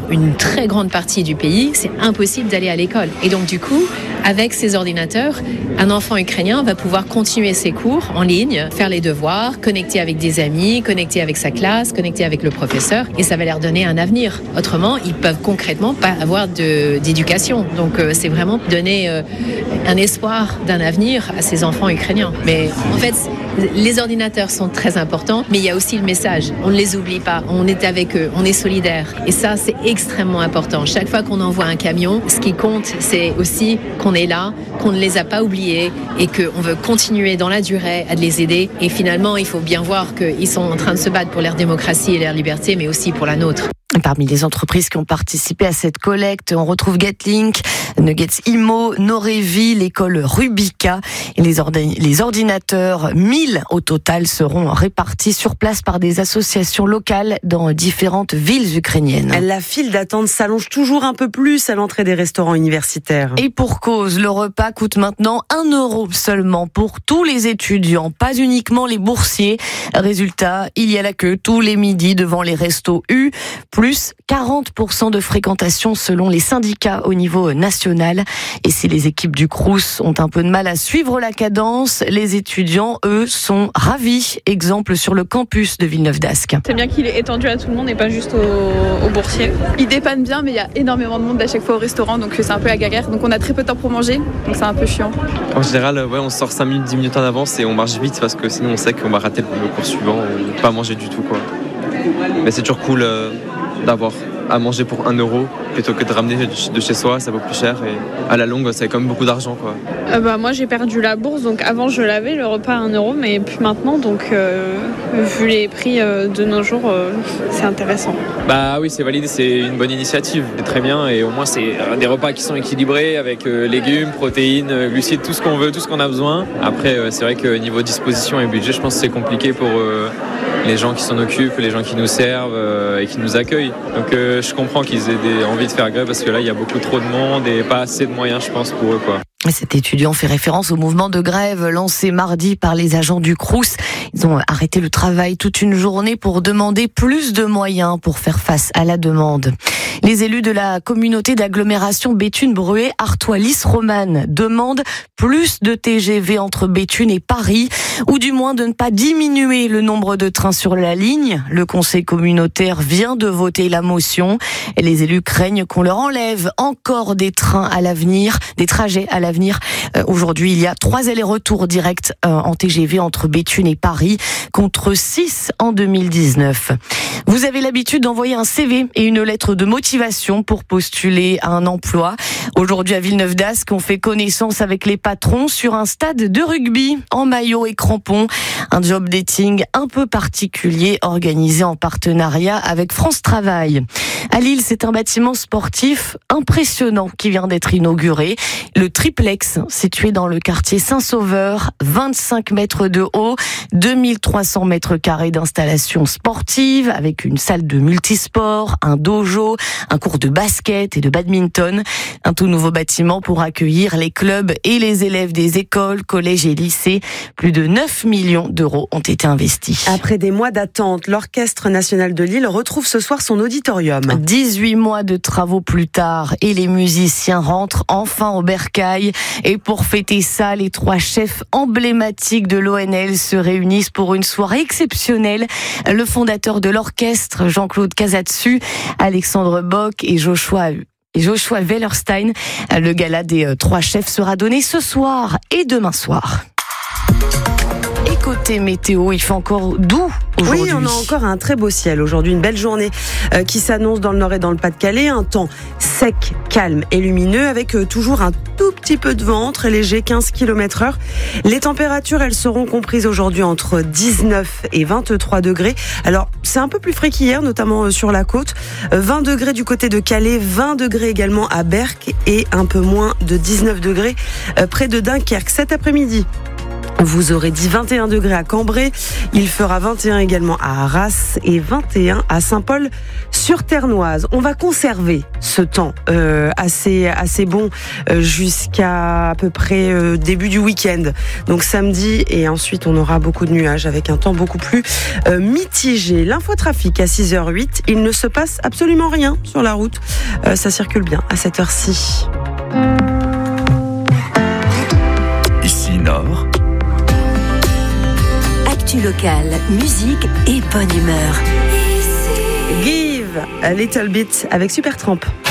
une très grande partie du pays, c'est impossible d'aller à l'école. Et donc du coup, avec ces ordinateurs, un enfant ukrainien va pouvoir continuer ses cours en ligne, faire les devoirs, connecter avec des amis, connecter avec sa classe, connecter avec le professeur, et ça va leur donner un avenir. Autrement, ils peuvent concrètement pas avoir d'éducation. Donc c'est vraiment donner un espoir d'un avenir à ces enfants ukrainiens. Mais en fait, les ordinateurs sont très importants, mais il y a aussi le message. On ne les oublie pas, on est avec eux, on est solidaires. Et ça, c'est extrêmement important. Chaque fois qu'on envoie un camion, ce qui compte, c'est aussi qu'on est là, qu'on ne les a pas oubliés et qu'on veut continuer dans la durée à les aider. Et finalement, il faut bien voir qu'ils sont en train de se battre pour leur démocratie et leur liberté, mais aussi pour la nôtre. Parmi les entreprises qui ont participé à cette collecte, on retrouve Getlink, Nuggets Imo, Norevi, l'école Rubika et les ordinateurs. 1000 au total seront répartis sur place par des associations locales dans différentes villes ukrainiennes. La file d'attente s'allonge toujours un peu plus à l'entrée des restaurants universitaires. Et pour cause, le repas coûte maintenant 1 € seulement pour tous les étudiants, pas uniquement les boursiers. Résultat, il y a la queue tous les midis devant les restos U, plus 40% de fréquentation selon les syndicats au niveau national. Et si les équipes du Crous ont un peu de mal à suivre la cadence, les étudiants, eux, sont ravis. Exemple sur le campus de Villeneuve-d'Ascq. C'est bien qu'il est étendu à tout le monde et pas juste aux boursiers. Il dépanne bien, mais il y a énormément de monde à chaque fois au restaurant, donc c'est un peu la galère. Donc on a très peu de temps pour manger, donc c'est un peu chiant. En général, on sort 5 minutes, 10 minutes en avance et on marche vite parce que sinon on sait qu'on va rater le cours suivant ou pas manger du tout, quoi. Mais c'est toujours cool d'avoir à manger pour 1 € plutôt que de ramener de chez soi, ça vaut plus cher et à la longue ça fait quand même beaucoup d'argent, quoi. Moi j'ai perdu la bourse, donc avant je l'avais le repas à 1 €, mais plus maintenant, donc vu les prix de nos jours, c'est intéressant. Bah oui, c'est validé, c'est une bonne initiative, c'est très bien et au moins c'est des repas qui sont équilibrés avec légumes, protéines, glucides, tout ce qu'on veut, tout ce qu'on a besoin. Après c'est vrai que niveau disposition et budget, je pense que c'est compliqué pour les gens qui s'en occupent, les gens qui nous servent et qui nous accueillent. Donc je comprends qu'ils aient envie de faire grève parce que là il y a beaucoup trop de monde et pas assez de moyens, je pense, pour eux, quoi. Cet étudiant fait référence au mouvement de grève lancé mardi par les agents du Crous. Ils ont arrêté le travail toute une journée pour demander plus de moyens pour faire face à la demande. Les élus de la communauté d'agglomération Béthune-Bruay, Artois-Lys-Romanne demandent plus de TGV entre Béthune et Paris, ou du moins de ne pas diminuer le nombre de trains sur la ligne. Le conseil communautaire vient de voter la motion et les élus craignent qu'on leur enlève encore des trains à l'avenir, des trajets à l'avenir. Aujourd'hui, il y a 3 allers-retours directs en TGV entre Béthune et Paris, contre 6 en 2019. Vous avez l'habitude d'envoyer un CV et une lettre de motivation pour postuler à un emploi. Aujourd'hui, à Villeneuve-d'Ascq, on fait connaissance avec les patrons sur un stade de rugby en maillot et crampons. Un job dating un peu particulier organisé en partenariat avec France Travail. À Lille, c'est un bâtiment sportif impressionnant qui vient d'être inauguré. Le Triplex, situé dans le quartier Saint-Sauveur, 25 mètres de haut, 2300 mètres carrés d'installation sportive avec une salle de multisport, un dojo, un cours de basket et de badminton. Un tout nouveau bâtiment pour accueillir les clubs et les élèves des écoles, collèges et lycées. Plus de 9 millions d'euros ont été investis. Après des mois d'attente, l'Orchestre national de Lille retrouve ce soir son auditorium. 18 mois de travaux plus tard et les musiciens rentrent enfin au bercail. Et pour fêter ça, les 3 chefs emblématiques de l'ONL se réunissent pour une soirée exceptionnelle. Le fondateur de l'orchestre, Jean-Claude Casatsu, Alexandre Bock et Joshua Wellerstein. Le gala des 3 chefs sera donné ce soir et demain soir. Et côté météo, il fait encore doux aujourd'hui. Oui, on a encore un très beau ciel aujourd'hui, une belle journée qui s'annonce dans le nord et dans le Pas-de-Calais, un temps sec, calme et lumineux avec toujours un tout petit peu de vent, très léger, 15 km/h. Les températures, elles seront comprises aujourd'hui entre 19 et 23 degrés. Alors, c'est un peu plus frais qu'hier, notamment sur la côte. 20 degrés du côté de Calais, 20 degrés également à Berck et un peu moins de 19 degrés près de Dunkerque. Cet après-midi, Vous aurez dit 21 degrés à Cambrai, il fera 21 également à Arras et 21 à Saint-Paul-sur-Ternoise. On va conserver ce temps assez bon jusqu'à peu près début du week-end. Donc samedi, et ensuite on aura beaucoup de nuages avec un temps beaucoup plus mitigé. L'infotrafic à 6h08, il ne se passe absolument rien sur la route. Ça circule bien à cette heure-ci. Ici Nord. Actu local, musique et bonne humeur. Give a little bit avec Supertramp.